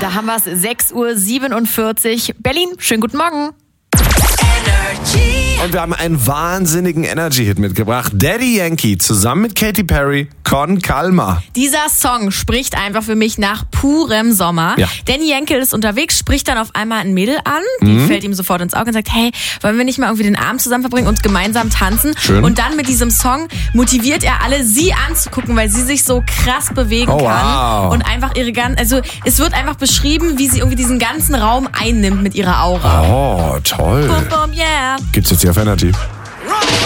Da haben wir es, 6:47 Uhr. Berlin, schönen guten Morgen. Und wir haben einen wahnsinnigen Energy-Hit mitgebracht. Daddy Yankee zusammen mit Katy Perry, Con Calma. Dieser Song spricht einfach für mich nach purem Sommer. Ja. Danny Yankee ist unterwegs, spricht dann auf einmal ein Mädel an, die fällt ihm sofort ins Auge und sagt, hey, wollen wir nicht mal irgendwie den Abend zusammen verbringen und gemeinsam tanzen? Schön. Und dann mit diesem Song motiviert er alle, sie anzugucken, weil sie sich so krass bewegen kann. Wow. Und einfach es wird einfach beschrieben, wie sie irgendwie diesen ganzen Raum einnimmt mit ihrer Aura. Oh, toll. Bum, bum, yeah. Gibt's jetzt hier auf Energy.